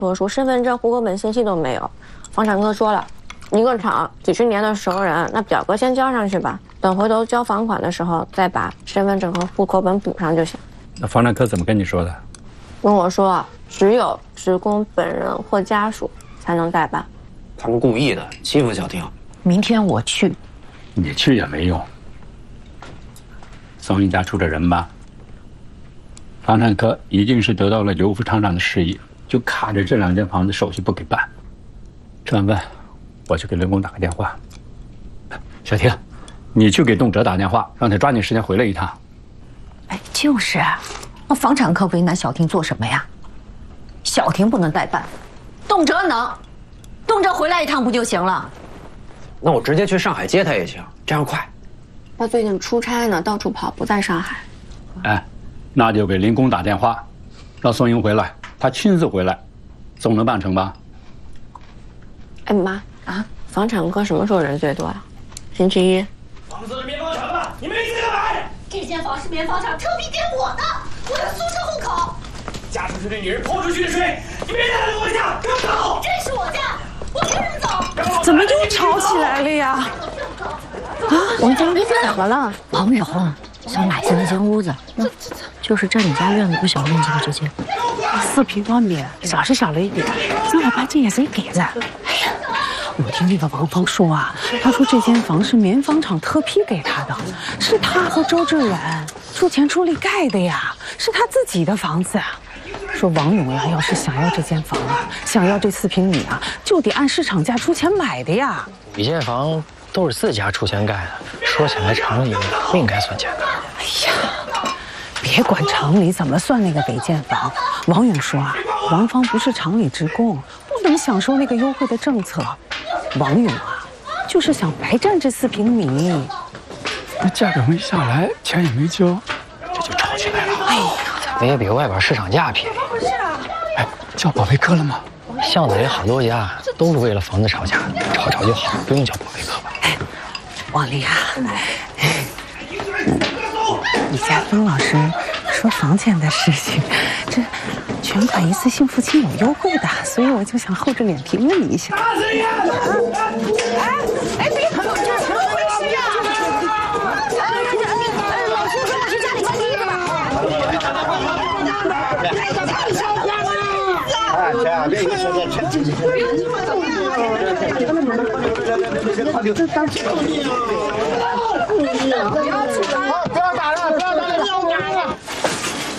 我说身份证、户口本信息都没有。房产科说了，一个厂几十年的熟人，那表格先交上去吧，等回头交房款的时候再把身份证和户口本补上就行。 那房产科怎么跟你说的？ 跟我说，只有职工本人或家属才能代办。 他们故意的，欺负小婷。 明天我去。 你去也没用。宋英家出的人吧，房产科一定是得到了刘副厂长的示意，就卡着这2间房子手续不给办。吃完饭，我去给刘工打个电话。小婷，你去给动辄打电话，让他抓紧时间回来一趟。 哎，就是啊，那房产科为难小婷做什么呀？小婷不能代办，动辄能，动辄回来一趟不就行了？ 那我直接去上海接他也行，这样快。 他最近出差呢，到处跑，不在上海。 哎，那就给林工打电话，让宋英回来，他亲自回来，总能办成吧？ 哎妈啊，房产科什么时候人最多啊？星期一。 房子是棉纺厂的，你没资格买。 这间房是棉纺厂特批给我的，我有苏州户口。 嫁出去的女人泼出去的水，你别再来我家，给我走！ 这是我家，我凭什么走？ 怎么又吵起来了呀？ 啊，王经理怎么了？ 王勇想买下那间屋子，就是在你家院子不小面积的这间 4平方米，小是小了一点，咱老爸这也谁给的？哎呀，我听那个王芳说啊，他说这间房是棉纺厂特批给他的，是他和周志远出钱出力盖的呀，是他自己的房子啊。说王勇呀，要是想要这间房啊，想要这4平米啊，就得按市场价出钱买的呀。 一间房都是自家出钱盖的，说起来厂里不应该算钱的。 哎呀，别管厂里怎么算那个违建房，王勇说啊，王芳不是厂里职工，不能享受那个优惠的政策。王勇啊，就是想白占这4平米。 那价格没下来，钱也没交，这就吵起来了。 哎呀， 怎么也比外边市场价便宜。 哎，叫保卫科了吗？ 巷子里好多家都是为了房子吵架，吵吵就好，不用叫保卫科吧？ 哎，王丽啊，你家曾老师说房钱的事情，这全款一次性付清有优惠的，所以我就想厚着脸皮问你一下。哎，别碰我，这怎么回事呀？ 老师说我去家里换衣服吧。 这当